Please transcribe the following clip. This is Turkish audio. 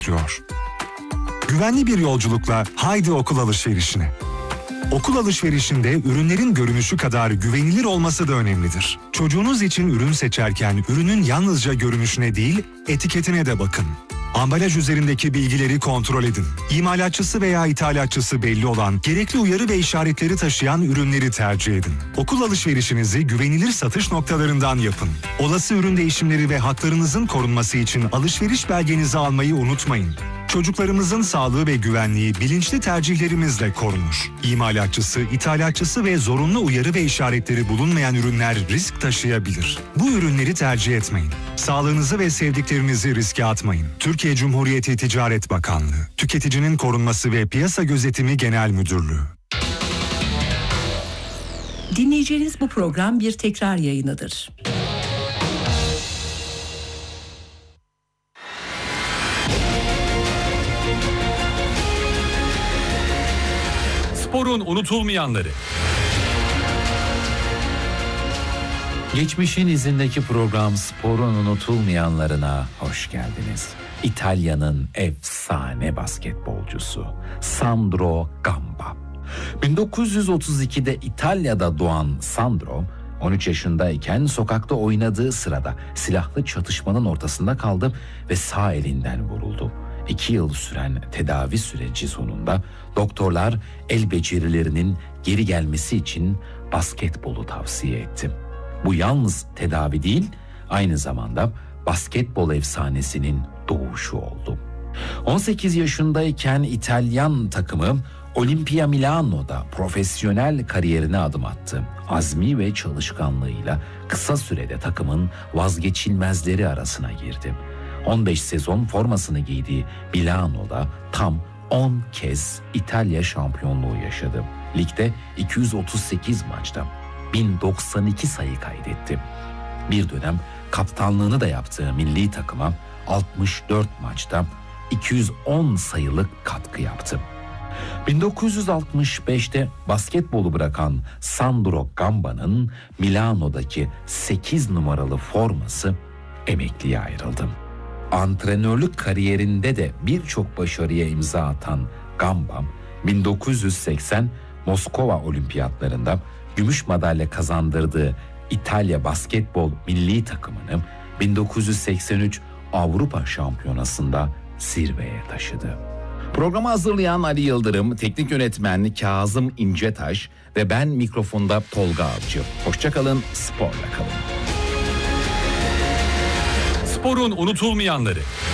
Güvenli bir yolculukla haydi okul alışverişine. Okul alışverişinde ürünlerin görünüşü kadar güvenilir olması da önemlidir. Çocuğunuz için ürün seçerken ürünün yalnızca görünüşüne değil, etiketine de bakın. Ambalaj üzerindeki bilgileri kontrol edin. İmalatçısı veya ithalatçısı belli olan, gerekli uyarı ve işaretleri taşıyan ürünleri tercih edin. Okul alışverişinizi güvenilir satış noktalarından yapın. Olası ürün değişimleri ve haklarınızın korunması için alışveriş belgenizi almayı unutmayın. Çocuklarımızın sağlığı ve güvenliği bilinçli tercihlerimizle korunur. İmalatçısı, ithalatçısı ve zorunlu uyarı ve işaretleri bulunmayan ürünler risk taşıyabilir. Bu ürünleri tercih etmeyin. Sağlığınızı ve sevdiklerinizi riske atmayın. Türkiye Cumhuriyeti Ticaret Bakanlığı, Tüketicinin Korunması ve Piyasa Gözetimi Genel Müdürlüğü. Dinleyeceğiniz bu program bir tekrar yayınıdır. Sporun unutulmayanları. Geçmişin izindeki program Sporun unutulmayanlarına hoş geldiniz. İtalya'nın efsane basketbolcusu Sandro Gamba. 1932'de İtalya'da doğan Sandro, 13 yaşındayken sokakta oynadığı sırada silahlı çatışmanın ortasında kaldı ve sağ elinden vuruldu. 2 yıl süren tedavi süreci sonunda doktorlar el becerilerinin geri gelmesi için basketbolu tavsiye etti. Bu yalnız tedavi değil, aynı zamanda basketbol efsanesinin doğuşu oldu. 18 yaşındayken İtalyan takımı Olimpia Milano'da profesyonel kariyerine adım attı. Azmi ve çalışkanlığıyla kısa sürede takımın vazgeçilmezleri arasına girdi. 15 sezon formasını giydiği Milano'da tam 10 kez İtalya şampiyonluğu yaşadı. Ligde 238 maçta 1092 sayı kaydetti. Bir dönem kaptanlığını da yaptığı milli takıma 64 maçta 210 sayılık katkı yaptı. 1965'te basketbolu bırakan Sandro Gamba'nın Milano'daki 8 numaralı forması emekliye ayrıldı. Antrenörlük kariyerinde de birçok başarıya imza atan Gamba, 1980 Moskova Olimpiyatlarında gümüş madalya kazandırdığı İtalya basketbol milli takımını 1983 Avrupa Şampiyonası'nda zirveye taşıdı. Programı hazırlayan Ali Yıldırım, teknik yönetmen Kazım İncetaş ve ben mikrofonda Tolga Avcı. Hoşça kalın, sporla kalın. Sporun unutulmayanları.